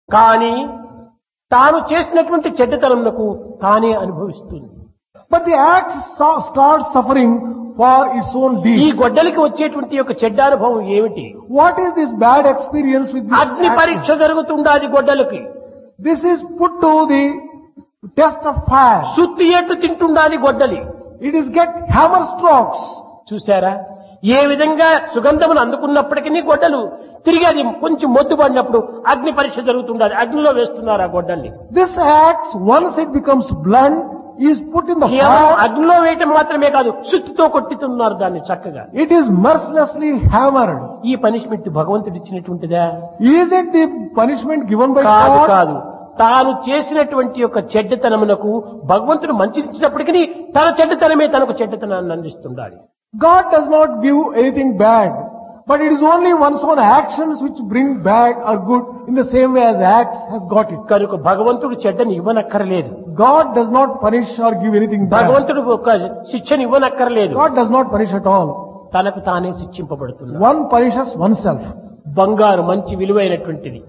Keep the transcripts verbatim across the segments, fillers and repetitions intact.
కానీ తాను చేసినటువంటి చెడ్డతనమునకు తానే అనుభవిస్తుంది. But the axe so- starts suffering for its own ఈ deeds. గొడ్డలికి వచ్చేటువంటి యొక్క చెడ్డ అనుభవం ఏమిటి? What is this bad experience with this అగ్ని axe? పరీక్ష జరుగుతుండాది గొడ్డలికి. This is put to the test of fire. సుత్తి ఎట్టు తింటుండాది గొడ్డలి. It is get hammer strokes. చూశారా ఏ విధంగా సుగంధమును అందుకున్నప్పటికీ గొడ్డలు తిరిగి అది కొంచెం మొద్దుపడినప్పుడు అగ్ని పరీక్ష జరుగుతుండాలి. అగ్నిలో వేస్తున్నారు ఆ గొడ్డల్ని. This axe, once it becomes blunt, is put in the కేవలం fire. అగ్నిలో వేయటం మాత్రమే కాదు, సుత్తితో కొట్టుతున్నారు దాన్ని చక్కగా. It is mercilessly hammered. ఈ పనిష్మెంట్ భగవంతుడు ఇచ్చినటువంటిదా? Is it the punishment given by కాదు God? కాదు. తాను చేసినటువంటి యొక్క చెడ్డతనమునకు భగవంతుడు మంచినిచ్చినప్పటికీ తన చెడ్డతనమే తనకు చెడ్డతనాన్ని అందిస్తుండాలి. God does not give anything bad, but it is only one's own actions which bring bad or good in the same way as axe has got it. కనుక భగవంతుడు చెడ్డని ఇవ్వనక్కర్లేదు. God does not punish or give anything bad. భగవంతుడు ఒక శిక్షను ఇవ్వనక్కర్లేదు. God does not punish at all. తనకు తానే శిక్షింపబడుతున్నాడు. One punishes oneself. బంగారు మంచి విలువైనటువంటిది.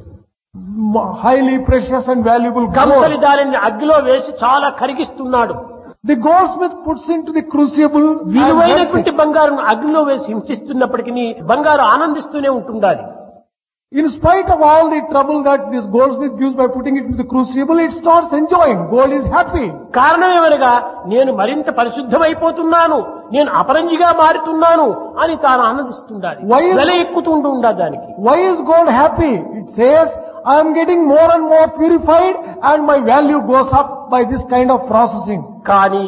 M- Highly precious and valuable Kamsali gold. దానిని అగ్గిలో వేసి చాలా కరిగిస్తున్నాడు. The goldsmith puts into the crucible and విలువైనటువంటి melts it. బంగారును అగ్నిలో వేసి హింసిస్తున్నప్పటికీ బంగారు ఆనందిస్తూనే ఉంటుండాలి. In spite of all the trouble that this goldsmith gives by putting it into the crucible, it starts enjoying. Gold is happy. కారణం ఏమనగా నేను మరింత పరిశుద్ధమైపోతున్నాను, నేను అపరంజిగా మారుతున్నాను అని తాను ఆనందిస్తుండాలి. Why is- వెల ఎక్కుతుంటూ ఉండాలి దానికి. Why is gold happy? It says, I am getting more and more purified and my value goes up by this kind of processing. కానీ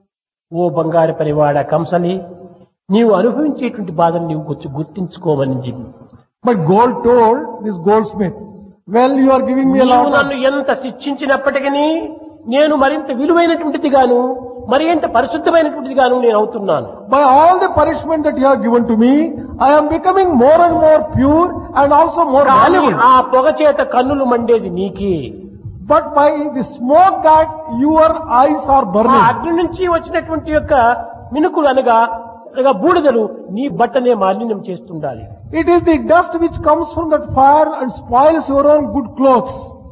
ఓ బంగారు పరివాడ కంసలి, నీవు అనుభవించేటువంటి బాధను నీవు కొంచెం గుర్తించుకోమని చెప్పి, But gold told this goldsmith, well, you are giving me a నీవు lot నన్ను of... ఎంత శిక్షించినప్పటికీ నేను మరింత విలువైనటువంటిది గాను మరి ఎంత పరిశుద్ధమైనటువంటిది గాను నేను అవుతున్నాను. By all the punishment that you have given to me, I am becoming more and more pure and also more కానీ valuable. ఆ పొగ చేత కన్నులు మండేది నీకే. But by the smoke that your eyes are ఆ burning, అగ్ని నుంచి వచ్చినటువంటి యొక్క మినుకులు అనగా అనగా బూడిదలు నీ బట్టనే మాలిన్యం చేస్తుండాలి. it is the dust which comes from that fire and spoils your own good clothes.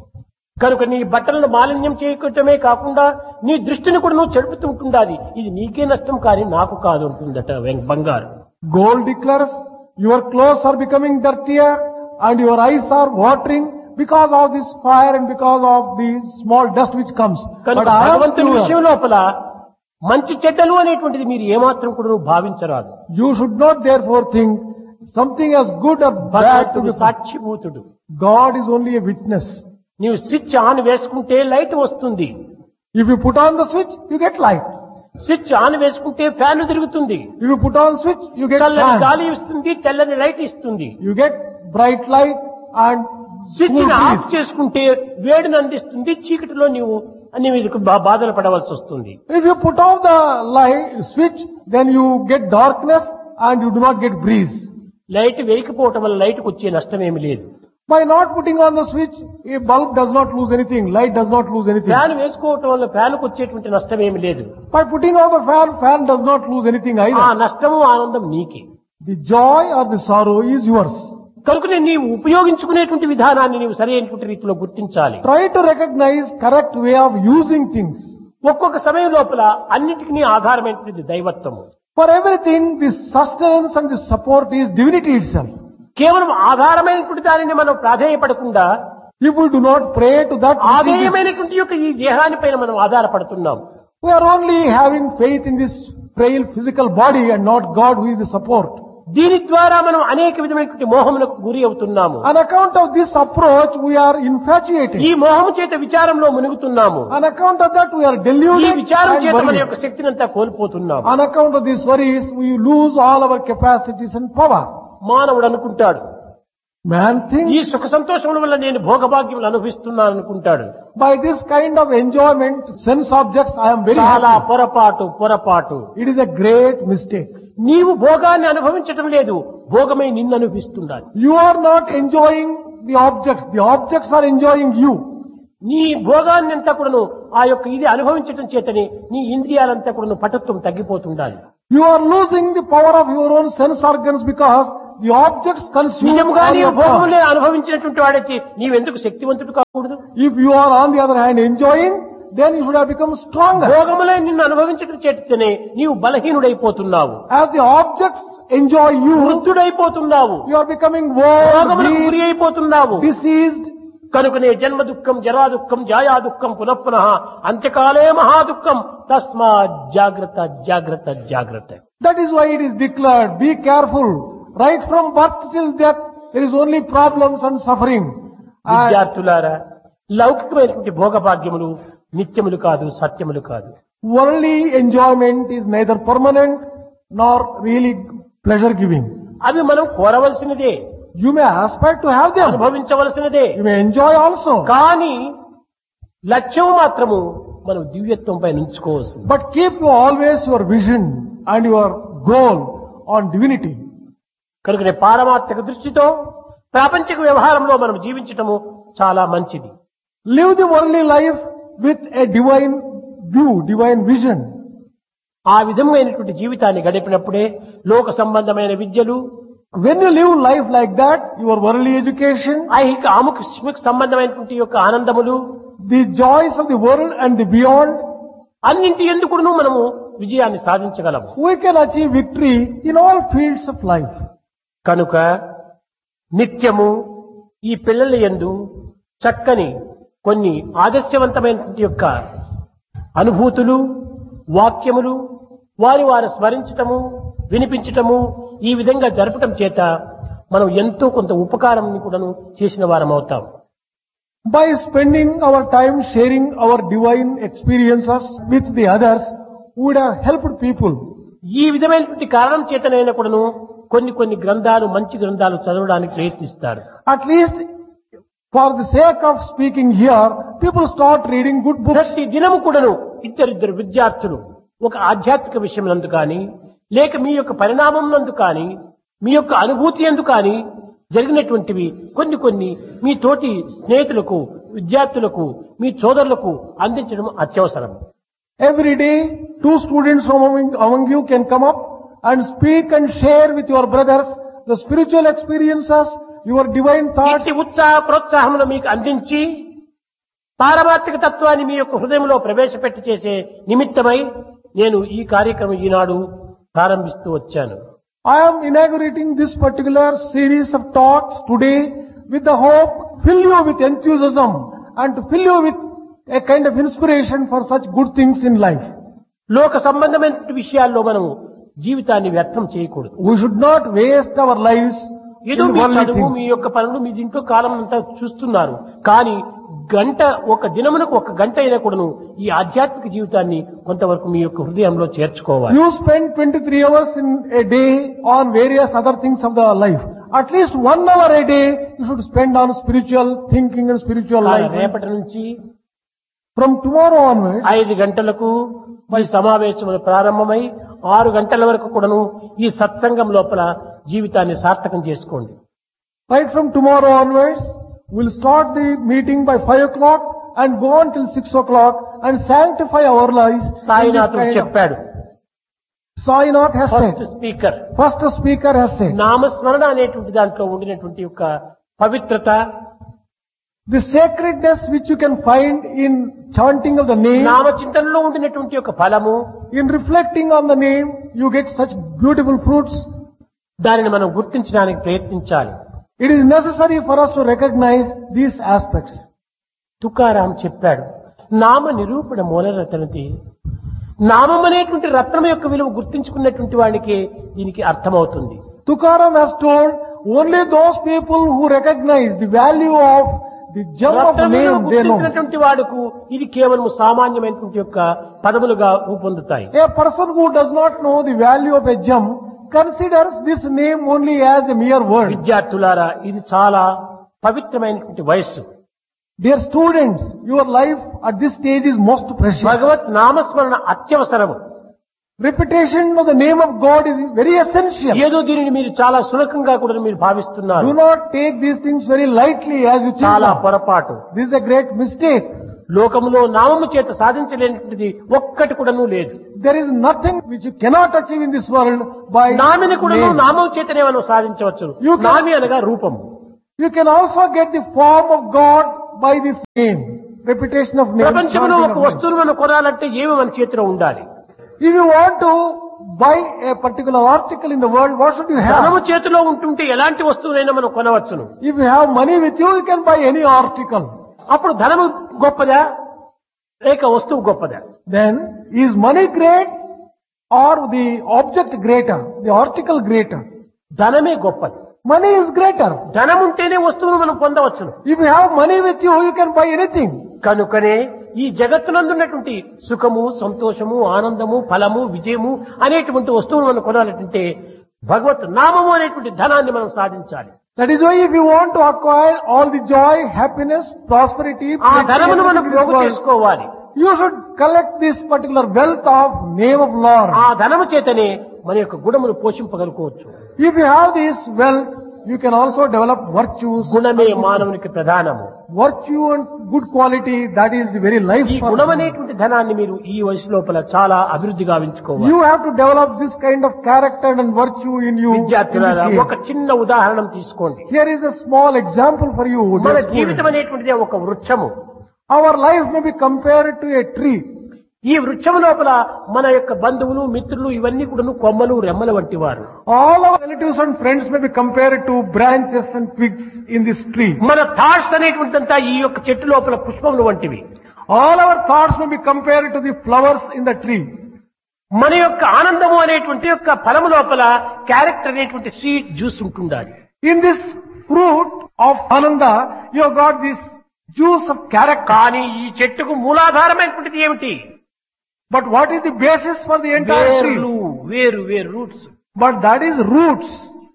కనుక నీ బట్టలను మాలిన్యం చేయటమే కాకుండా నీ దృష్టిని కూడా నువ్వు చెడుపుతూ ఉంటుండాలి. ఇది నీకే నష్టం కానీ నాకు కాదు ఉంటుందట వెం- బంగారు. Gold declares, your clothes are becoming dirtier and your eyes are watering because of this fire and because of the small dust which comes. కనుక But I am భగవంతుని విషయం pure. లోపల మంచి చెడ్డలు అనేటువంటిది మీరు ఏమాత్రం కూడా నువ్వు భావించరాదు. You should not therefore think something as good or bad to భగవంతుడు be. సాక్షిభూతుడు. God is only a witness. నీవు స్విచ్ ఆన్ వేసుకుంటే లైట్ వస్తుంది, If you put on the switch, you get light. Switch on వేసుకుంటే fan తిరుగుతుంది, If you put on switch, you get చల్లని fan. గాలి ఇస్తుంది, తెల్లని లైట్ ఇస్తుంది. You get bright light and switch cool of breeze. చేసుకుంటే వేడిని అందిస్తుంది, చీకటిలో నీవు అన్ని మీదకు బా- బాధలు పడవలసి వస్తుంది. If you put off the light switch, then you get darkness and you do not get breeze. Light వేయకపోవటం వల్ల లైట్కి వచ్చే నష్టం ఏమి లేదు. By not putting on the switch, a bulb does not lose anything, light does not lose anything. Fan వేసుకోవటం వల్ల ఫ్యాన్కు వచ్చేటువంటి నష్టం ఏమి లేదు. By putting on the fan, fan does not lose anything ఆ either. నష్టము ఆనందం నీకే. The joy or the sorrow is yours. కనుకనే నీవు ఉపయోగించుకునేటువంటి విధానాన్ని నీవు సరైనటువంటి రీతిలో గుర్తించాలి. Try to recognize correct way of using things. ఒక్కొక్క సమయం లోపల అన్నిటికీ ఆధారమైనటువంటి దైవత్వము. For everything, the sustenance and the support is divinity itself. కేవలం ఆధారమైనటువంటి దానిని మనం ప్రాధేయపడకుండా People do not pray to that. which is- ఆధేయమైనటువంటి యొక్క ఈ దేహాని పైన మనం ఆధారపడుతున్నాం. We are only having faith in this frail physical body and not God who is the support. దీని ద్వారా మనం అనేక విధమైనటువంటి మోహములకు గురి అవుతున్నాము. On account of this approach, we are infatuated. ఈ మోహము చేత విచారంలో మునుగుతున్నాము. On account of that, we are ఈ deluded విచారం and చేత మన worried. యొక్క శక్తిని అంతా కోల్పోతున్నాము. On account of these worries, we lose all our capacities and power. మానవుడు అనుకుంటాడు, Man ఈ thinks సుఖ సంతోషముల వల్ల నేను భోగభాగ్యములు అనుభవిస్తున్నాను అనుకుంటాడు. by this kind of enjoyment, sense objects, I am very చాలా happy. పొరపాటు పొరపాటు. It is a great mistake. నీవు భోగాన్ని అనుభవించటం లేదు, భోగమై నిన్ను అనుభవిస్తుండాలి. You are not enjoying the objects. The objects are enjoying you. నీ భోగాన్ని అంతా కూడాను ఆ యొక్క ఇది అనుభవించటం చేతని నీ ఇంద్రియాలంతా కూడాను పటుత్వం తగ్గిపోతుండాలి. You are losing the power of your own sense organs because the objects consume నిజముగా all నీవు your thought. భోగములే అనుభవించినటువంటి వాడైతే నీవెందుకు శక్తివంతుడు కాకూడదు? If you are on the other hand enjoying, then you should have become stronger. భోగములే నిన్ను అనుభవించడం చేతనే నీవు బలహీనుడైపోతున్నావు, As the objects enjoy you, వృద్ధుడైపోతున్నావు, you are becoming old, రోగములకు గురి weak, అయిపోతున్నావు. diseased. కనుకనే జన్మ దుఃఖం, జరా దుఃఖం, జాయా దుఃఖం, పునఃపునః అంత్యకాలే మహాదుఃఖం. తస్మాత్ జాగ్రత్త జాగ్రత్త జాగ్రత్త. That is why it is declared, be careful. Right from birth till death, there is only problems and suffering. And విద్యార్థులారా, లౌకికమైనటువంటి భోగభాగ్యములు నిత్యములు కాదు, సత్యములు కాదు. worldly enjoyment is neither permanent nor really pleasure giving. అవి మనం కోరవలసినదే, You may aspire to have them. అనుభవించవలసినదే. You may enjoy also. కానీ లక్ష్యం మాత్రము మనం దివ్యత్వంపై నుంచుకోవాల్సింది. But keep you always your vision and your goal on divinity. కనుకనే పారమార్థిక దృష్టితో ప్రాపంచిక వ్యవహారంలో మనం జీవించటము చాలా మంచిది. Live the worldly life with a divine view, divine vision. ఆ విధమైనటువంటి జీవితాన్ని గడిపినప్పుడే లోక సంబంధమైన విద్యలు, When you live life like that, your worldly education, ఐహిక ఆముఖిక సంబంధమైనటువంటి యొక్క ఆనందములు, the joys of the world and the beyond, అన్నింటి ఎందుకును మనము విజయాన్ని సాధించగలము. we can achieve victory in all fields of life. కనుక నిత్యము ఈ పిల్లల యందు చక్కని కొన్ని ఆదర్శవంతమైనటువంటి యొక్క అనుభూతులు, వాక్యములు వారి వారు స్మరించటము, వినిపించటము, ఈ విధంగా జరపటం చేత మనం ఎంతో కొంత ఉపకారం కూడాను చేసిన వారం అవుతాం. By spending our time sharing our divine experiences with the others, we would have helped people. ఈ విధమైనటువంటి కారణం చేతనైనా కూడాను కొన్ని కొన్ని గ్రంథాలు, మంచి గ్రంథాలు చదవడానికి ప్రయత్నిస్తారు. At least for the sake of speaking here, people start reading good books. ప్రతి దినము కూడాను ఇద్దరిద్దరు విద్యార్థులు ఒక ఆధ్యాత్మిక విషయం నందు కానీ, లేక మీ యొక్క పరిణామం నందు కానీ, మీ యొక్క అనుభూతి యందు కానీ జరిగినటువంటివి కొన్ని కొన్ని మీ తోటి స్నేహితులకు, విద్యార్థులకు, మీ సోదరులకు అందించడం అత్యవసరం. Every day, two students from among, among you can come up and speak and share with your brothers the spiritual experiences, your divine thoughts. ఇట్టి ఉత్సాహ ప్రోత్సాహములు మీకు అందించి పారమార్థిక తత్వాన్ని మీ యొక్క హృదయంలో ప్రవేశపెట్టి చేసే నిమిత్తమై నేను ఈ కార్యక్రమం ఈనాడు ప్రారంభిస్తూ వచ్చాను. I am inaugurating this particular series of talks today with the hope, fill you with enthusiasm and to fill you with a kind of inspiration for such good things in life. లోక సంబంధమైన విషయాల్లో మనము జీవితాన్ని వ్యర్థం చేయకూడదు. We should not waste our lives in ఏదో మీ worldly చదువు, మీ things. యొక్క పనులు, మీ దీంట్లో కాలం అంతా చూస్తున్నారు. కానీ గంట, ఒక దినమునకు ఒక గంట అయినా కూడాను ఈ ఆధ్యాత్మిక జీవితాన్ని కొంతవరకు మీ యొక్క హృదయంలో చేర్చుకోవాలి. You spend twenty-three hours in a day on various other things of the life. At least one hour a day you should spend on spiritual thinking and spiritual కానీ life. రేపటి నుంచి From tomorrow onwards, ఐదు గంటలకు ఈ సమావేశములు ప్రారంభమై ఆరు గంటల వరకు కూడాను ఈ సత్సంగం లోపల జీవితాన్ని సార్థకం చేసుకోండి. right from tomorrow onwards, we'll start the meeting by five o'clock and go on till six o'clock and sanctify our lives. in this సాయినాథుడు kind of- చెప్పాడు, Sainath has first said, speaker, first speaker has said, నామస్మరణ అనేటువంటి దాంట్లో ఉండినటువంటి యొక్క పవిత్రత, the sacredness which you can find in chanting of the name, నామచింతనలో ఉండినటువంటి యొక్క ఫలము, in reflecting on the name, you get such beautiful fruits. దానిని మనం గుర్తించడానికి ప్రయత్నించాలి. It is necessary for us to recognize these aspects. Tukaram చెప్పాడు, నామ నిరూపణ మూలరతనది. నామం అనేటువంటి రత్నం యొక్క విలువ గుర్తించుకున్నటువంటి వాడికి దీనికి అర్థమవుతుంది. Tukaram has told, only those people who recognize the value of the gem of రత్నం విలువ name, they know. గుర్తించినటువంటి వాడుకు ఇది కేవలం సామాన్యమైనటువంటి యొక్క పదములుగా రూపొందుతాయి. A person who does not know the value of a gem considers this name only as a mere word. విద్యార్థులారా, ఇది చాలా పవిత్రమైనటువంటి వయస్సు. Dear students, your life at this stage is most precious. భగవత్ నామస్మరణ అత్యవసరము. Repetition of the name of God is very essential. ఏదో దీనిని మీరు చాలా సులభంగా కూడా మీరు భావిస్తున్నారు. Do not take these things very lightly as you think. చాలా పొరపాటు. This is a great mistake. లోకములో నామము చేత సాధించలేనిది ఒక్కటి కూడాను లేదు. There is nothing which you cannot achieve in this world by nominee కూడాను name. నామం చేతనే మనం సాధించవచ్చు. You can- నామి అనగా రూపము. You can also get the form of God by this name, reputation of name. ప్రపంచంలో chanting ఒక of name. వస్తువును మనం కొనాలంటే ఏమి మన చేతిలో ఉండాలి? If you want to buy a particular article in the world, what should you ధనము have? చేతిలో ఉంటుంటే ఎలాంటి వస్తువునైనా మనం కొనవచ్చును. If you have money with you, you can buy any article. అప్పుడు ధనము గొప్పదా లేక వస్తువు గొప్పదా? Then, is money great or the object greater, the article greater? ధనమే గొప్పది. Money is greater. ధనం ఉంటేనే వస్తువును మనం పొందవచ్చును. If you have money with you, you can buy anything. కనుకనే ఈ జగత్తునందున్నటువంటి సుఖము, సంతోషము, ఆనందము, ఫలము, విజయము అనేటువంటి వస్తువులు మనం కొనాలంటే భగవత్ నామము అనేటువంటి ధనాన్ని మనం సాధించాలి. That is why if you want to acquire all the joy, happiness, prosperity, ఆ plenty, ధనమును మనం everything in this పోగు world, చేసుకోవాలి. you should collect this particular wealth of name of Lord. ఆ ధనము చేతనే మన యొక్క గుణమును పోషింపగలుకోవచ్చు. If you have this wealth, you can also develop virtues. గుణమే మానవునికి ప్రధానము. Virtue and good quality, that is the very life ఈ for గుణం man. అనేటువంటి ధనాన్ని మీరు ఈ వయసు లోపల చాలా అభివృద్ధి గావించుకోవాలి. You have to develop this kind of character and virtue in you. in విద్యార్థులారా this age. ఒక చిన్న ఉదాహరణ తీసుకోండి. Here is a small example for you. dear మన students. జీవితం అనేటువంటిది ఒక వృక్షము. Our life may be compared to a tree. ఈ వృక్షము లోపల మన యొక్క బంధువులు, మిత్రులు ఇవన్నీ కూడా కొమ్మలు, రెమ్మల వంటి వారు. All our relatives and friends may be compared to branches and twigs in this tree. మన థాట్స్ అనేటువంటిదంతా ఈ యొక్క చెట్టు లోపల పుష్పములు వంటివి. All our thoughts may be compared to the flowers in the tree. మన యొక్క ఆనందము అనేటువంటి యొక్క ఫలము లోపల క్యారెక్టర్ అనేటువంటి స్వీట్ జ్యూస్ ఉంటుండాలి. In this fruit of Ananda, you have got this juice of character. కానీ ఈ చెట్టుకు మూలాధారమైనటువంటిది ఏమిటి? But what is the basis for the entire వేర్లు, tree? వేరు వేరు roots. But that is roots.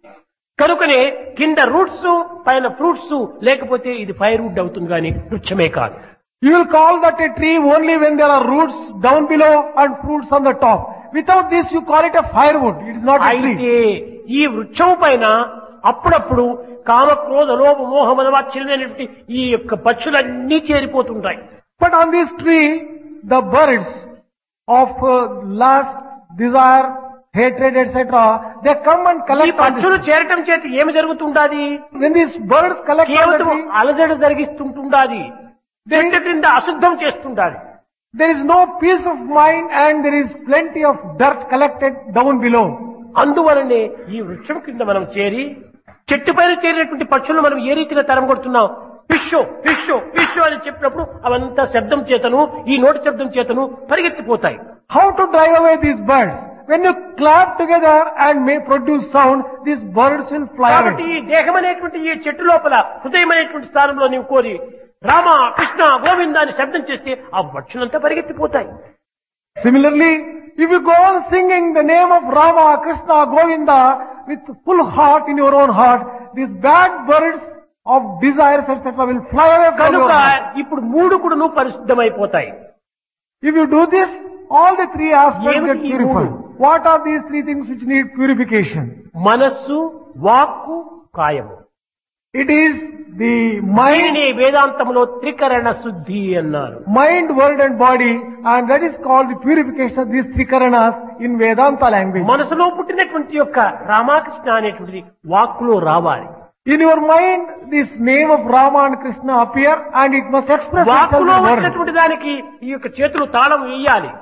కనుకనే కింద రూట్స్ పైన ఫ్రూట్స్ లేకపోతే ఇది ఫైర్ వుడ్ అవుతుంది కానీ వృక్షమే కాదు. You will call that a tree only when there are roots down below and fruits on the top. Without this, you call it a firewood. It is not a అయితే tree. ఈ వృక్షం పైన అప్పుడప్పుడు కామ, క్రోధ, లోభ, మోహ, మదవాత్సల్యమైనటువంటి ఈ యొక్క పక్షులన్నీ చేరిపోతుంటాయి. But on this tree, the birds of uh, lust, desire, hatred, et cetera, they come and ఈ collect on పక్షులు this. చేరటం చేత ఏమి జరుగుతుండాది? When these birds collect on the కేవలం tree, అలజడి జరిగిస్తుంటుండాది. చెట్టు క్రింద అశుద్ధం చేస్తుండాది. there is no peace of mind and there is plenty of dirt collected down below. అందువలనే ఈ వృక్షం కింద మనం చేరి చెట్టు పైన చేరినటువంటి పక్షులను మనం ఏ రీతిగా తరం కొడుతున్నాం? ఫిషో ఫిషో ఫిషో అని చెప్పినప్పుడు అవంతా శబ్దం చేతను, ఈ నోటి శబ్దం చేతను పరిగెత్తిపోతాయి. How to drive away these birds? When you clap together and may produce sound, these birds will fly కాబట్టి away. ఈ దేహం అనేటువంటి ఈ చెట్టు లోపల హృదయం అనేటువంటి స్థానంలో నీవు కోరి రామ, కృష్ణ, గోవింద అని శబ్దం చేస్తే ఆ పక్షులంతా పరిగెత్తిపోతాయి. Similarly, if you go on singing the name of Rama, Krishna, Govinda with full heart in your own heart, these bad birds of desires, et cetera will fly away from your కనుక heart. ఇప్పుడు మూడు కూడాను పరిశుద్ధమైపోతాయి. If you do this, all the three aspects ఏమిటి get ఈ purified. మూడు? What are these three things which need purification? మనస్సు, వాక్కు, కాయము. It is the mind, దీనిని వేదాంతంలో త్రికరణ శుద్ధి అన్నారు. mind, word and body, and that is called the purification of these three karanas in Vedanta language. మనసులో పుట్టినటువంటి యొక్క రామకృష్ణ అనేటువంటిది వాక్కులో రావాలి. In your mind, this name of Rama and Krishna appear and it must express itself వాక్కులో in words. వచ్చినటువంటి దానికి ఈ యొక్క చేతులు తాళం వేయాలి.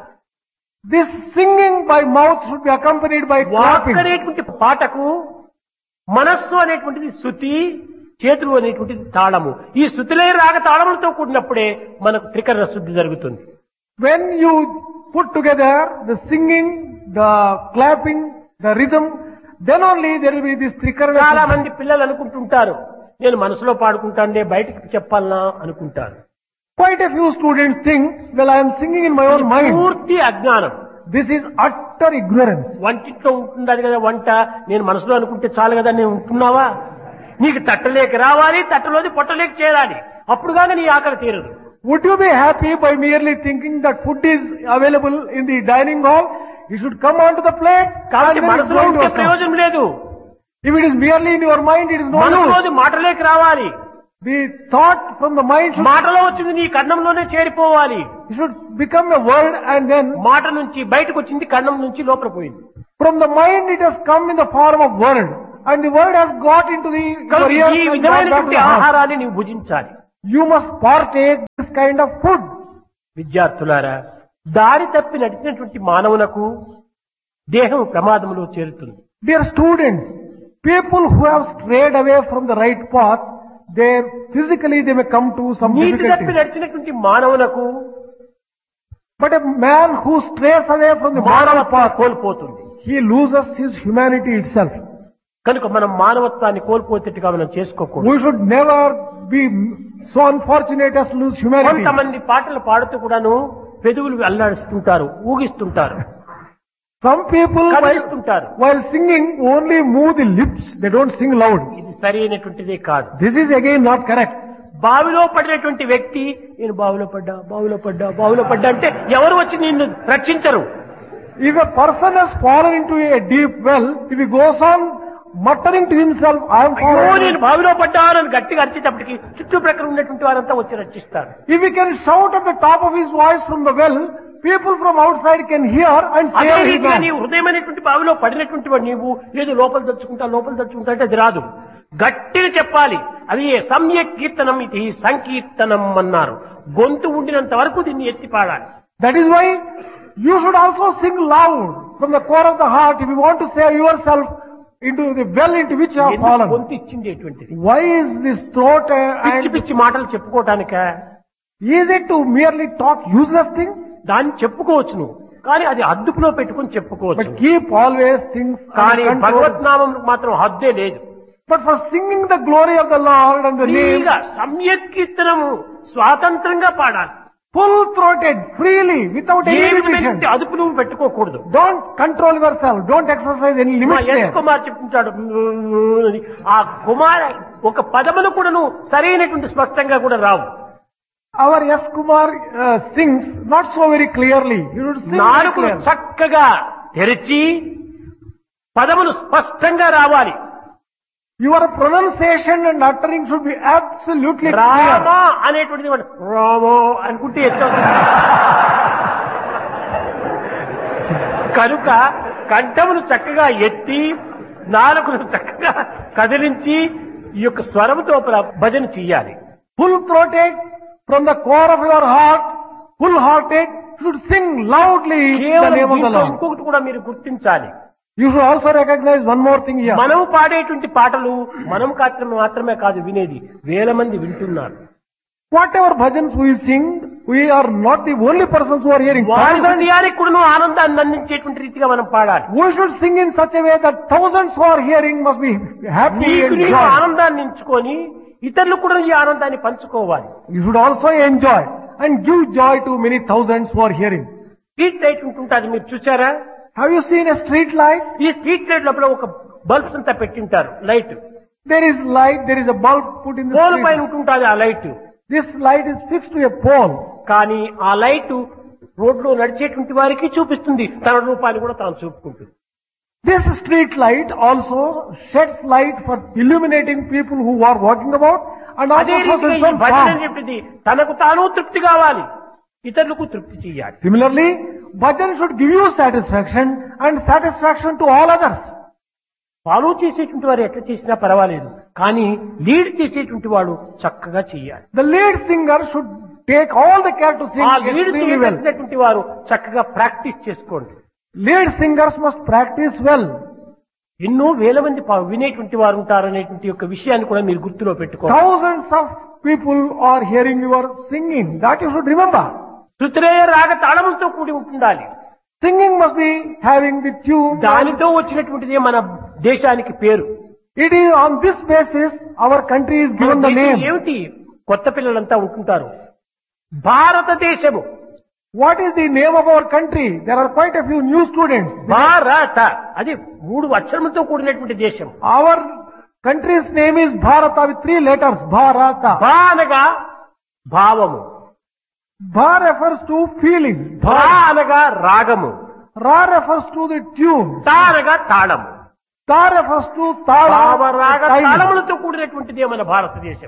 This singing by mouth should be accompanied by walk clapping. అనేటువంటి పాటకు మనస్సు అనేటువంటిది శృతి, చేతులు అనేటువంటిది తాళము. ఈ శృతిలే రాగ తాళములతో కూడినప్పుడే మనకు త్రికరణ శుద్ధి జరుగుతుంది. When you put together the singing, the clapping, the rhythm, then only there will be this three చాలా karanas. మంది పిల్లలు అనుకుంటుంటారు, నేను మనసులో పాడుకుంటానే బయటికి చెప్పాలనా అనుకుంటారు. Quite a few students think, well, I am singing in my own mind. పూర్తి అజ్ఞానం. This is utter ignorance. వంటింట్లో ఉంటున్నది కదా వంట, నేను మనసులో అనుకుంటే చాలు కదా, నేను ఉంటున్నావా? నీకు తట్టలేక రావాలి, తట్టలోది పొట్టలేక చేరాలి, అప్పుడు కానీ నీ ఆకలి తీరదు. Would you be happy by merely thinking that food is available in the dining hall? You should come onto the plate. కాబట్టి and then మనసులో go into ఉంటే a sound. ప్రయోజనం లేదు. If it is merely in your mind, it is no use. మనసులోది మాటలేక రావాలి. The thought from the mind should, మాటలో వచ్చింది నీ కన్నంలోనే చేరిపోవాలి. it should become a word, and then మాట నుంచి బయటకు వచ్చింది కన్నం నుంచి లోపల పోయింది. from the mind it has come in the form of word, and the word has got into the కనుక your ears ఈ and got back to విధమైనటువంటి the heart. ఆహారాన్ని నీవు భుజించాలి. You must partake this kind of food. విద్యార్థులారా, దారి తప్పి నడిచినటువంటి మానవులకు దేహం ప్రమాదంలో చేరుతుంది. Dear students, people who have strayed away from the right path, they physically they may come to some నీతి తప్పి difficulty. నడిచినటువంటి మానవులకు But a man who strays away from the moral మానవత్వం path, కోల్పోతుంది. he loses his humanity itself. కనుక మనం మానవత్వాన్ని కోల్పోతేట్టుగా మనం చేసుకోకూడదు. We should never be so unfortunate as to lose humanity. కొంతమంది పాటలు పాడుతూ కూడాను పెదవులు అల్లాడిస్తుంటారు, ఊగిస్తుంటారు, Some people while, కదిలిస్తుంటారు. while singing only move the lips, they don't sing loud. ఇది సరి అయినటువంటిదే కాదు. This is again not correct. బావిలో పడినటువంటి వ్యక్తి నేను బావిలో పడ్డా బావిలో పడ్డా బావిలో పడ్డా అంటే ఎవరు వచ్చి నిన్ను రక్షించరు. If a person has fallen into a deep well, if he goes on muttering to himself, I am అయ్యో fallen. నేను బావిలో పడ్డానని గట్టిగా అరిచేటప్పటికి చుట్టుప్రక్కల ఉన్నటువంటి వారంతా వచ్చి రక్షిస్తారు. If he can shout at the top of his voice from the well, people from outside can hear and అదే save his రీతిగా man. నీవు హృదయమైనటువంటి బావిలో పడినటువంటి వాడు నీవు ఏదో లోపల దచ్చుకుంటా లోపల దచ్చుకుంటా అంటే అది రాదు. గట్టిగా చెప్పాలి. అది సమ్యక్ కీర్తనం, ఇది సంకీర్తనం అన్నారు. గొంతు ఉండినంత వరకు దీన్ని ఎత్తి పాడాలి. That is why you should also sing loud from the core of the heart if you want to save yourself into the well into which you have ఎందుకు fallen. గొంతు ఇచ్చిండేటువంటిది? Why is this throat uh, పిచ్చి and పిచ్చి మాటలు చెప్పుకోవటానిక? is it to merely talk useless things? దాన్ని చెప్పుకోవచ్చు నువ్వు, కానీ అది అదుపులో పెట్టుకుని చెప్పుకోవచ్చు. But keep always things కానీ under control. భగవద్నామం మాత్రం హద్దే లేదు. But for singing the glory of the Lord and the name, ఫ్రీగా సమ్యక్ కీర్తనము స్వాతంత్రంగా పాడాలి. full throated, freely, without ఏ any విధమైన limitation. అదుపు నువ్వు పెట్టుకోకూడదు. Don't control yourself. Don't exercise any మా limit ఎస్ there. కుమార్ చెప్తుంటాడు అని. ఆ కుమార్ ఒక పదమును కూడా నువ్వు సరైనటువంటి స్పష్టంగా కూడా రావు. Our S. Kumar uh, sings not so very clearly. He would sing very నాలుగు clearly. చక్కగా తెరిచి పదములు స్పష్టంగా రావాలి. Your pronunciation and uttering should be absolutely Rama clear. అనేటువంటిది వాడు రామో అనుకుంటే ఎత్తు. కనుక కంఠమును చక్కగా ఎత్తి నాలుగును చక్కగా కదిలించి ఈ యొక్క స్వరముతో భజన చెయ్యాలి. Full throated from the core of your heart, full hearted, should sing loudly the కేవలం name of the దీంట్లో Lord. ఇంకొకటి కూడా మీరు గుర్తించాలి. You should also recognize one more thing here. మనం పాడేటువంటి పాటలు మనం మాత్రమే మాత్రమే కాదు వినేది, వేల మంది వింటున్నారు. Whatever bhajans we sing, we are not the only persons who are hearing. వారి Thousands, హృదయానికి కూడా ఆనందాన్ని అందించేటువంటి రీతిగా మనం పాడాలి. we should sing in such a way that thousands who are hearing must be happy నీకు and నీకు joy. ఆనందాన్ని ఎంచుకొని ఇతరులు కూడా ఈ ఆనందాన్ని పంచుకోవాలి. You should also enjoy and give joy to many thousands who are hearing. Street light ఉంటుంటారు, మీరు చూసారా? Have you seen a street light? ఈ స్ట్రీట్ లైట్ లోపల ఒక బల్బ్స్ అంతా పెట్టింటారు. Light There is light, there is a bulb put in the pole పైన street. ఉంటుంటాది ఆ light. This light is fixed to a pole. కానీ ఆ లైట్ రోడ్లో నడిచేటువంటి వారికి చూపిస్తుంది, తన రూపాన్ని కూడా తాను చూపుకుంటుంది. This street light also sheds light for illuminating people who are walking about, and అదే also రీతిగా shows ఈ some భజన form. చెప్పింది తనకు తాను తృప్తి కావాలి, ఇతరులకు తృప్తి చేయాలి. Similarly, bhajan should give you satisfaction and satisfaction to all others. Follow చేసేటువంటి వారు ఎట్లా చేసినా పర్వాలేదు, కానీ లీడ్ చేసేటువంటి వాడు చక్కగా చేయాలి. The lead singer should take all the care to sing ఆ లీడ్ extremely well. చేసేటువంటి వారు చక్కగా ప్రాక్టీస్ చేసుకోండి. Lead singers must practice well. ఎన్నో వేల మంది పా- వినేటువంటి వారు ఉంటారు అనేటువంటి యొక్క విషయాన్ని కూడా మీరు గుర్తులో పెట్టుకోవాలి. Thousands of people are hearing your singing. That you should remember. శృతిరేయ రాగ తాళములతో కూడి ఉంటుండాలి. Singing must be having the tune. దానితో వచ్చినటువంటిదే మన దేశానికి పేరు. It is on this basis our country is మన given the దేశం name. ఏమిటి? కొత్త పిల్లలంతా ఉంటుంటారు. భారతదేశము. What is the name of our country? There are quite a few new students. భారత అది మూడు అక్షరములతో కూడినటువంటి దేశం. Our country's name is Bharata with three letters. Bharata. భా అనగా భావము, Bha refers to feeling. భా అనగా రాగము, Ra refers to the tune. తా అనగా తాళము. Ta refers to Tala. భావరాగ the timing. తాళములతో కూడినటువంటిదే మన భారతదేశము.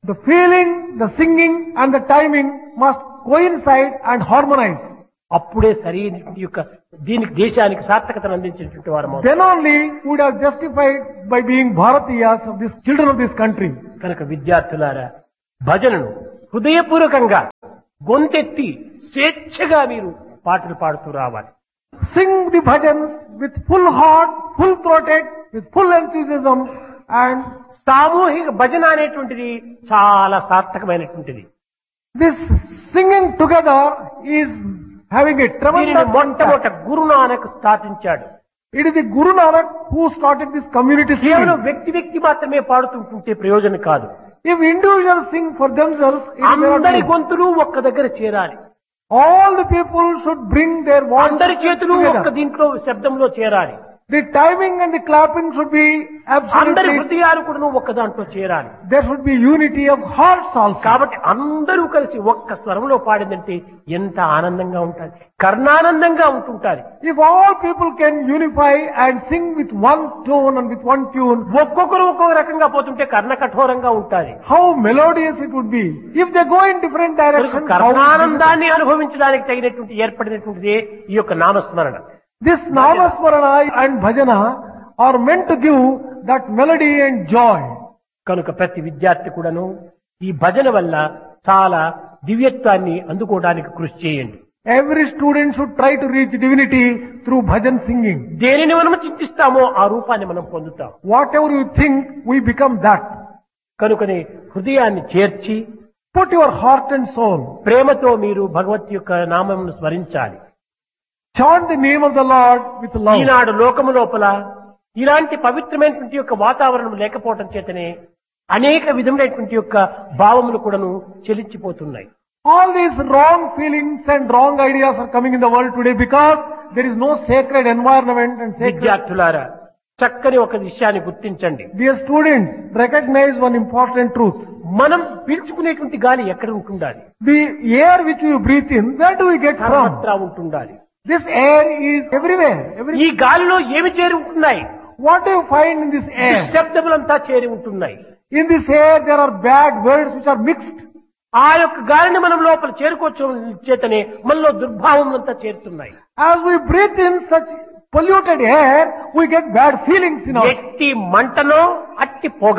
The feeling, the singing and the timing must coincide and harmonize. అప్పుడే సరైన యొక్క దీనికి దేశానికి సార్థకతను అందించినటువంటి వారు. Then only would have justified by being Bharatiyas of these children of this country. కనుక విద్యార్థులారా, భజనను హృదయపూర్వకంగా గొంతెత్తి స్వేచ్ఛగా మీరు పాటలు పాడుతూ రావాలి. Sing the bhajans with full heart, full throated, with full enthusiasm, and సామూహిక భజన అనేటువంటిది చాలా సార్థకమైనటువంటిది. this singing together is having a దీనిని tremendous మొట్టమొదట impact. గురునానక్ స్థాపించాడు. It is the Guru Nanak who started this community కేవలం singing. వ్యక్తి వ్యక్తి మాత్రమే పాడుతుంటుంటే ప్రయోజనం కాదు. If individuals sing for themselves, it is not అందరి good. గొంతులు ఒక్క దగ్గర చేరాలి. All the people should bring their అందరి voices చేతులు ఒక్క together. దీంట్లో శబ్దంలో చేరాలి. The timing and the clapping should be అందరి absolutely, హృదయాలు కూడా ఒక్క దాంట్లో చేరాలి. there should be unity of hearts also. కాబట్టి అందరూ కలిసి ఒక్క స్వరంలో పాడిందంటే ఎంత ఆనందంగా ఉంటుంది, కర్ణానందంగా ఉంటుంటారు. If all people can unify and sing with one tone and with one tune, ఒక్కొక్కరు ఒక్కొక్క రకంగా పోతుంటే కర్ణ కఠోరంగా ఉంటుంది. how melodious it would be. If they go in different directions, how కర్ణానందాన్ని అనుభవించడానికి తగినటువంటి ఏర్పడినటువంటిదే ఈ యొక్క నామస్మరణ. this Namasmarana and Bhajana are meant to give that melody and joy. కనుక ప్రతి విద్యార్థి కూడాను ఈ భజన వల్ల చాలా దివ్యత్వాన్ని అందుకోవడానికి కృషి చేయండి. Every student should try to reach divinity through bhajan singing. దేనిని మనం చింతిస్తామో ఆ రూపాన్ని మనం పొందుతాం. Whatever you think, we become that. కనుకనే హృదయాన్ని చేర్చి Put your heart and soul. ప్రేమతో మీరు భగవత్ యొక్క నామమును స్మరించాలి. Chant the name of the Lord with love. ఈనాడు లోకము లోపల ఇలాంటి పవిత్రమైనటువంటి యొక్క వాతావరణం లేకపోవటం చేతనే అనేక విధములైనటువంటి యొక్క భావములు కూడాను చెలించిపోతున్నాయి. All these wrong feelings and wrong ideas are coming in the world today because there is no sacred environment and sacred. విద్యార్థులారా, చక్కని ఒక విషయాన్ని గుర్తించండి. Dear students, recognize one important truth. మనం పీల్చుకునేటువంటి గాలి ఎక్కడ ఉంటుండాలి? The air which we breathe in, where do we get from? సర్వత్రా ఉంటుండాలి. This air is everywhere. Every, ఈ గాలిలో ఏమి చేరి ఉంటున్నాయి? what do you find in this air? శబ్దములంతా చేరి ఉంటున్నాయి. In this air there are bad words which are mixed. ఆ యొక్క గాలిని మనం లోపల చేరుకోవచ్చు చేతనే మనలో దుర్భావములంతా చేరుతున్నాయి. As we breathe in such polluted air, we get bad feelings in us. ఎట్టి మంటనో అట్టి పొగ,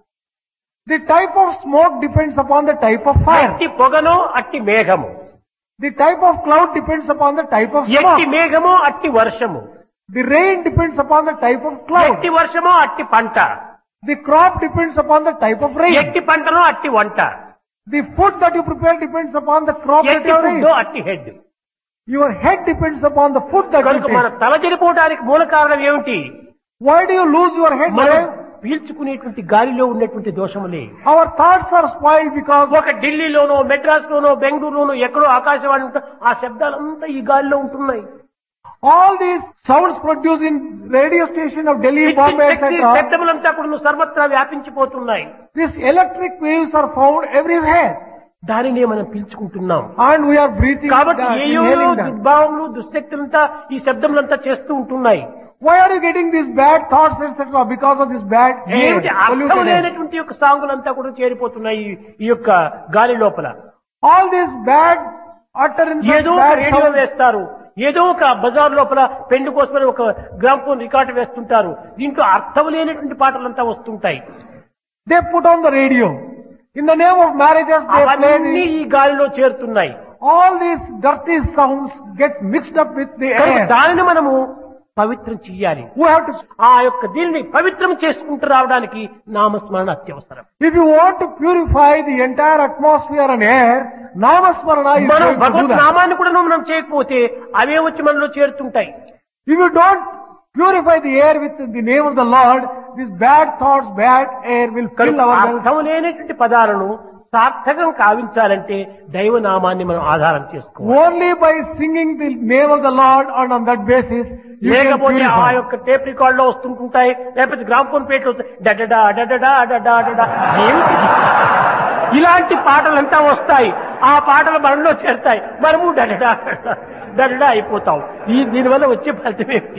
The type of smoke depends upon the type of fire. ఎట్టి పొగనో అట్టి మేఘము, The type of cloud depends upon the type of ఎట్టి smoke. మేఘమో అట్టి వర్షము, The rain depends upon the type of cloud. ఎట్టి వర్షమో అట్టి పంట, The crop depends upon the type of rain. ఎట్టి పంటనో అట్టి వంట, The food that you prepare depends upon the crop that ఎట్టి you ఫుడ్డో raise. అట్టి head. Your head depends upon the food that you కనుక మన take. తల చెడిపోవడానికి మూల కారణం ఏమిటి? Why do you lose your head? మనం Dave? పీల్చుకునేటువంటి గాలిలో ఉన్నటువంటి దోషములే. Our thoughts are spoiled because ఒక ఢిల్లీలోనో మెడ్రాస్ లోనో బెంగళూరులోనో ఎక్కడో ఆకాశవాణి ఉంటే ఆ శబ్దాలంతా ఈ గాలిలో ఉంటున్నాయి. all these sounds produced in radio station of Delhi, Bombay, et cetera. శబ్దములంతా కూడా సర్వత్రా వ్యాపించిపోతున్నాయి. These electric waves are found everywhere. దానినే మనం పీల్చుకుంటున్నాం. And we are breathing కాబట్టి that, ఏయో inhaling that. దుర్భావములు దుశ్శక్తులంతా ఈ శబ్దములంతా చేస్తూ ఉంటున్నాయి. Why are you getting these bad thoughts, et cetera? Because of this bad air, ఏమిటి అర్థం polluted air. లేనటువంటి యొక్క సాంగులంతా కూడా చేరిపోతున్నాయి ఈ- ఈ యొక్క గాలి లోపల. All these bad utterances, ఏదో ఒక bad రేడియో sounds. వేస్తారు, ఏదో ఒక బజార్ లోపల పెండు కోసమని ఒక గ్రామ్ఫోన్ రికార్డు వేస్తుంటారు. దీంట్లో అర్థం లేనటువంటి పాటలంతా వస్తుంటాయి. They put on the radio. In the name of marriages, they play అవన్నీ the, ఈ గాలిలో చేరుతున్నాయి. all these dirty sounds get mixed up with the కనుక air. దానిని మనము పవిత్రం చెయ్యాలి. We have to, ఆ యొక్క దీనిని పవిత్రం చేసుకుంటూ రావడానికి నామస్మరణ అత్యవసరం. if you want to purify the entire atmosphere and air, Namasmarana is మనం going to do Bhagwat that. నామాన్ని కూడా మనం చేయకపోతే అవే వచ్చి మనలో చేరుతుంటాయి. If you don't purify the air with the name of the Lord, these bad thoughts, bad air will fill కనుక our lungs. అర్థం లేనటువంటి పదాలను సార్థకం కావించాలంటే దైవనామాన్ని మనం ఆధారం చేసుకోవాలి. Only by singing the name of the Lord, and on that basis you can లేకపోతే ఆ purify. యొక్క టేప్ రికార్డ్ లో వస్తుంటుంటాయి, లేకపోతే గ్రామ్ఫోన్ పేట్లు వస్తాయి, డడడా డడడా డడా డడా. ఏమిటిది? ఇలాంటి పాటలంతా వస్తాయి. ఆ పాటలు మనలో చేరుతాయి, మనము డడడా డడడా అయిపోతాం. ఈ దీనివల్ల వచ్చే ఫలితం ఏమిటి?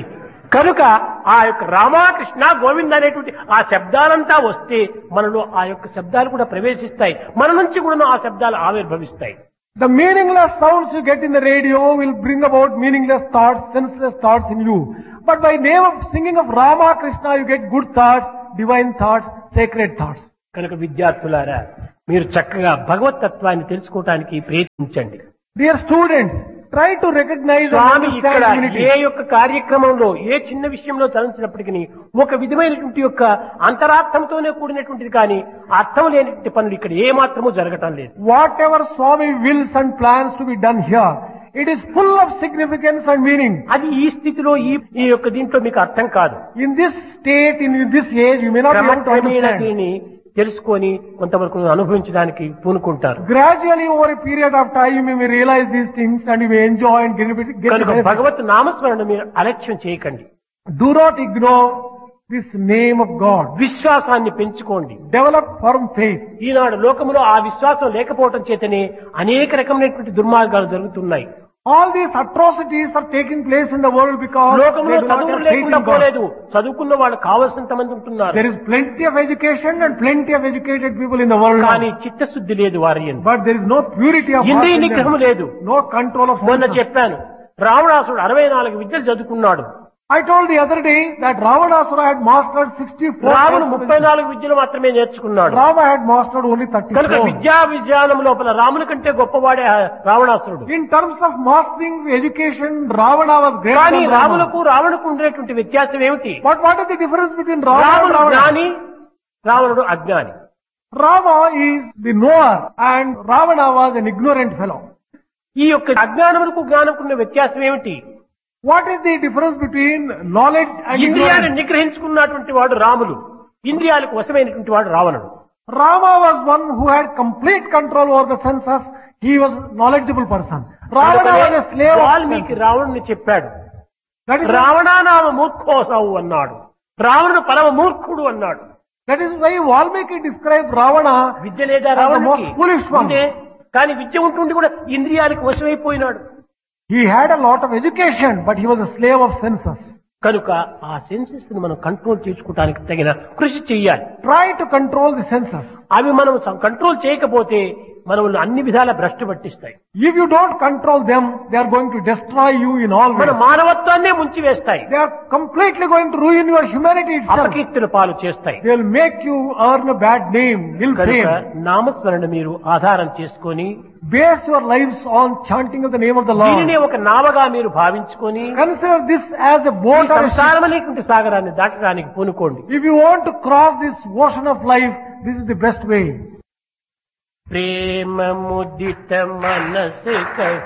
కనుక ఆ యొక్క రామకృష్ణ గోవింద అనేటువంటి ఆ శబ్దాలంతా వస్తే మనలో ఆ యొక్క శబ్దాలు కూడా ప్రవేశిస్తాయి, మన నుంచి కూడా ఆ శబ్దాలు ఆవిర్భవిస్తాయి. The meaningless sounds you get in the radio will bring about meaningless thoughts, senseless thoughts in you. But by name of singing of Rama Krishna you get good thoughts, divine thoughts, sacred thoughts. కనుక విద్యార్థులారా, మీరు చక్కగా భగవత్ తత్వాన్ని తెలుసుకోవడానికి ప్రయత్నించండి. Dear students, try to recognize and స్వామి ఇక్కడ understand unity. ఏ యొక్క కార్యక్రమంలో ఏ చిన్న విషయంలో తలంచినప్పటికీ ఒక విధమైనటువంటి యొక్క అంతరార్థంతోనే కూడినటువంటిది కానీ అర్థం లేనటువంటి పనులు ఇక్కడ ఏ మాత్రమూ జరగటం లేదు. Whatever Swami wills and plans to be done here, it is full of significance and meaning. అది ఈ స్థితిలో ఈ ఈ యొక్క దీంట్లో మీకు అర్థం కాదు. In this state, in this age, you may not be able to క్రమక్రమేణా understand. దీన్ని తెలుసుకొని కొంతవరకు అనుభవించడానికి పూనుకుంటారు. Gradually, over a period of time, you may realize these things and you may enjoy and get, get the కనుక benefit. భగవత్ నామస్మరణ మీరు అలక్ష్యం చేయకండి. Do not ignore this name of God. విశ్వాసాన్ని పెంచుకోండి. Develop firm faith. ఈనాడు లోకములో ఆ విశ్వాసం లేకపోవటం చేతనే అనేక రకమైనటువంటి దుర్మార్గాలు జరుగుతున్నాయి. All these atrocities are taking place in the world because లోకంలో they do not చదువులు have faith in లేకుండా God. పోలేదు, చదువుకున్న వాళ్ళు కావలసినంత మంది ఉంటున్నారు. There is plenty of education and plenty of educated people in the world. కానీ చిత్తశుద్ధి లేదు వారి యందు. But there is no purity of heart ఇంద్రియ in them. నిగ్రహం లేదు. No control of మొన్న senses. చెప్పాను, రావణాసుడు అరవై నాలుగు విద్యలు చదువుకున్నాడు. I told the other day that Ravanasura had mastered sixty-four. రావణుడు ముప్పై నాలుగు విద్యలు మాత్రమే నేర్చుకున్నాడు. Rava had mastered only కనుక thirty-four. విద్యా విజ్ఞానం లోపల రాముని కంటే గొప్పవాడే రావణాసురుడు. In terms of mastering education, Ravana was greater కానీ than Rama. రాములకు రావణుకు ఉండేటువంటి వ్యత్యాసం ఏమిటి? But what is the difference between Rama and రాముడు Ravana? జ్ఞాని, రావణుడు అజ్ఞాని. Rama is the knower and Ravana was an ignorant fellow. ఈ యొక్క అజ్ఞానములకు జ్ఞానకు ఉన్న వ్యత్యాసం ఏమిటి? What is the difference between knowledge and ఇంద్రియాన్ని ignorance? నిగ్రహించుకున్నటువంటి వాడు రాములు, ఇంద్రియాలకు వశమైనటువంటి వాడు రావణుడు. Rama was one who had complete control over the senses. He was a knowledgeable person. Ravana was a slave of Valmiki senses. రావణుని చెప్పాడు, That is, రావణానామ మూర్ఖోసవు అన్నాడు, రావణుడు పరమ మూర్ఖుడు అన్నాడు. that is why Valmiki described Ravana విద్య లేదా as the రావణుడికి? most foolish one. ఉందే, కానీ విద్య ఉంటుండి కూడా ఇంద్రియాలకు వశమైపోయినాడు. He had a lot of education, but he was a slave of senses. కనుక ఆ సెన్సెస్ ను మనం కంట్రోల్ చేసుకోవడానికి తగిన కృషి చెయ్యాలి. Try to control the senses. అవి మనం కంట్రోల్ చేయకపోతే మనల్ని అన్ని విధాల భ్రష్టు పట్టిస్తాయి. If you don't control them, they are going to destroy you in all మన ways. మానవత్వాన్నే ముంచి వేస్తాయి, They are completely going to ruin your humanity itself. అపకీర్తుల పాలు చేస్తాయి. They will make you earn a bad name, ill కనుక fame. నామస్మరణ మీరు ఆధారం చేసుకొని Base your lives on chanting of the name of the దీనినే Lord. ఒక నావగా మీరు భావించుకొని Consider this as a ఈ boat or a ship. సంసారమనేటువంటి సాగరాన్ని దాటడానికి పూనుకోండి. If you want to cross this ocean of life, this is the best way. ప్రేమ ముదిత మనసు